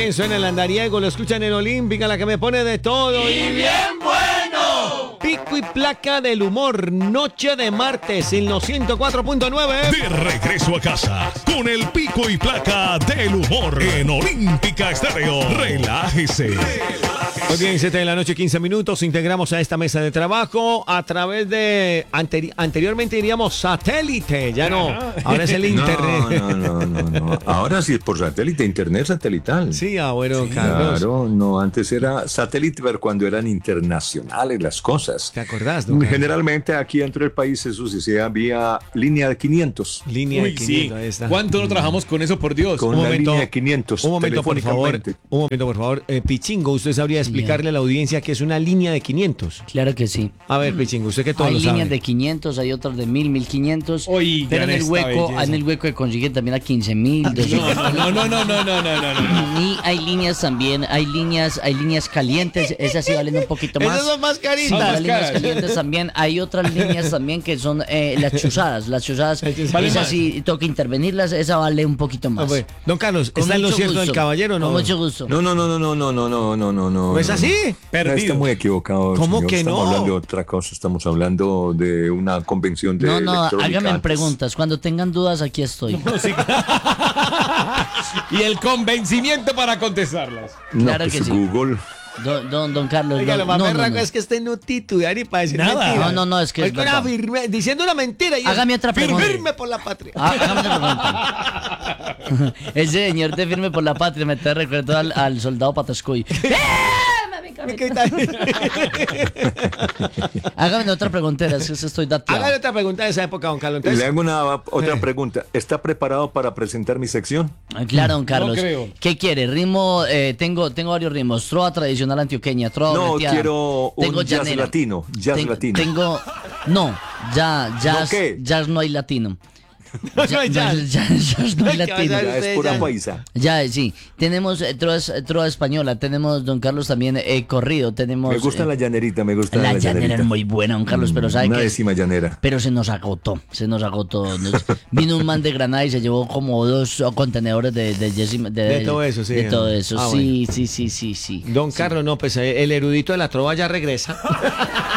bien, suena el andariego, lo escuchan en Olímpica, la que me pone de todo. ¡Y bien bueno! Pico y placa del humor, noche de martes en los 104.9. De regreso a casa, con el pico y placa del humor en Olímpica Estéreo. Relájese. Muy bien, 7 de la noche, 15 minutos. Integramos a esta mesa de trabajo a través de... anteriormente diríamos satélite, ya no. Ahora es el internet. No. Ahora sí es por satélite, internet satelital. Sí, bueno, Carlos. Claro, no, antes era satélite, pero cuando eran internacionales las cosas. ¿Te acordás, don Carlos? Generalmente aquí dentro del país eso sí se vía línea de 500. Línea de 500, ahí está. ¿Cuánto no trabajamos con eso, por Dios? Con la línea de 500. Un momento, por favor. Pichingo, ¿usted sabría explicarle a la audiencia que es una línea de 500? Claro que sí. A ver, Pichingo, usted que todo Hay lo sabe. líneas de 500, hay otras de 1000, 1500. Oigan, pero en el esta hueco, belleza. en el hueco de consigue también a 15.000. No. Y hay líneas también, hay líneas calientes, esas sí valen un poquito más. Esas son más Son caritas. las líneas caras. calientes también. Hay otras líneas también que son las chuzadas. Las chuzadas, Vale esas más. sí toca intervenirlas, esa vale un poquito más. Bueno, don Carlos, Con ¿está en lo mucho cierto gusto. del caballero o no? Con mucho gusto. No. ¿No es así? Está muy equivocado. ¿Cómo señor. que Estamos no? hablando de otra cosa, estamos hablando de una convención de No, electrónica háganme antes. preguntas. Cuando tengan dudas, aquí estoy. Y el convencimiento para contestarlas. No, Claro pues que sí. Google. Don Carlos. Oiga, lo más no. berraco es que esté no titular y para decir Nada. mentiras. No, es que es Oiga, una verdad. diciendo una mentira y Hágame otra pregunta. firme por la patria. Hágame otra pregunta. Ese señor de Firme por la Patria me te recuerdo al soldado Patascoy. Hágame otra pregunta, es que estoy dateado. Hágale otra pregunta de esa época, don Carlos. Le Entonces, hago otra pregunta. ¿Está preparado para presentar mi sección? Claro, don Carlos. No creo. ¿Qué quiere? Ritmo, tengo varios ritmos. Trova tradicional antioqueña, trova No, breteada. quiero un Tengo jazz llanera. latino. Jazz latino. No, jazz, qué? jazz no hay latino. no hay jazz. Jazz no hay ¿Qué vas a latino. hacer? Ya es Usted pura ya- paisa. Ya, sí. Tenemos trova española, tenemos, don Carlos, también corrido. Tenemos. Me gusta la llanerita, me gusta La la llanera llanerita. es muy buena, don Carlos, pero sabe Una que. décima llanera. Pero se nos agotó. Vino un man de Granada y se llevó como 2 contenedores de todo eso, sí. De todo eso, Ah, sí. Don Carlos, no, pues el erudito de la trova ya regresa.